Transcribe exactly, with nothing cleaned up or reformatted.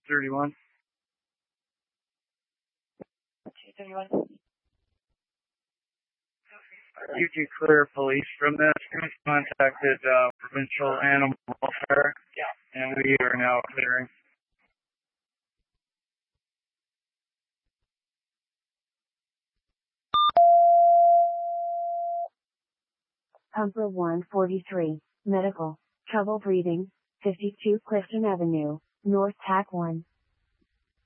thirty-one. two thirty-one. You can clear police from this. We contacted uh, provincial animal welfare. Yeah. And we are now clearing. Pumper one forty-three, medical, trouble breathing, fifty-two Clifton Avenue, North Tack one.